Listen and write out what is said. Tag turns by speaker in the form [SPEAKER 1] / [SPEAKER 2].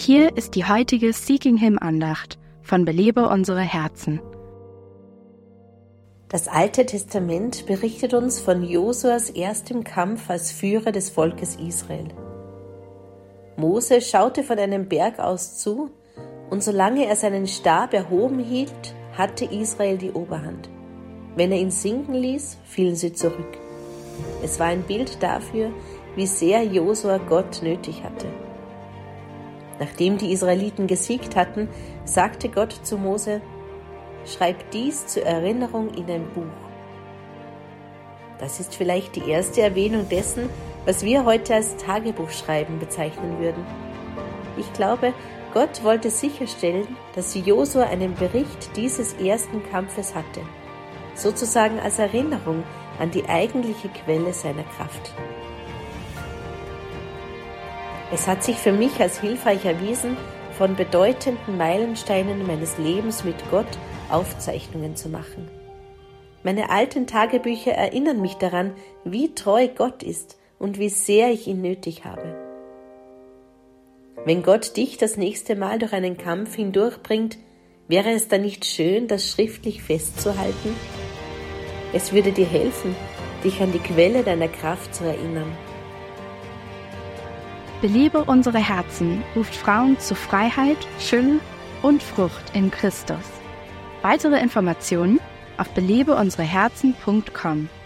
[SPEAKER 1] Hier ist die heutige Seeking Him Andacht von Belebe unsere Herzen.
[SPEAKER 2] Das Alte Testament berichtet uns von Josuas erstem Kampf als Führer des Volkes Israel. Mose schaute von einem Berg aus zu, und solange er seinen Stab erhoben hielt, hatte Israel die Oberhand. Wenn er ihn sinken ließ, fielen sie zurück. Es war ein Bild dafür, wie sehr Josua Gott nötig hatte. Nachdem die Israeliten gesiegt hatten, sagte Gott zu Mose: Schreib dies zur Erinnerung in ein Buch. Das ist vielleicht die erste Erwähnung dessen, was wir heute als Tagebuchschreiben bezeichnen würden. Ich glaube, Gott wollte sicherstellen, dass Josua einen Bericht dieses ersten Kampfes hatte, sozusagen als Erinnerung an die eigentliche Quelle seiner Kraft. Es hat sich für mich als hilfreich erwiesen, von bedeutenden Meilensteinen meines Lebens mit Gott Aufzeichnungen zu machen. Meine alten Tagebücher erinnern mich daran, wie treu Gott ist und wie sehr ich ihn nötig habe. Wenn Gott dich das nächste Mal durch einen Kampf hindurchbringt, wäre es dann nicht schön, das schriftlich festzuhalten? Es würde dir helfen, dich an die Quelle deiner Kraft zu erinnern.
[SPEAKER 1] Belebe unsere Herzen ruft Frauen zu Freiheit, Fülle und Frucht in Christus. Weitere Informationen auf belebeunsereherzen.com.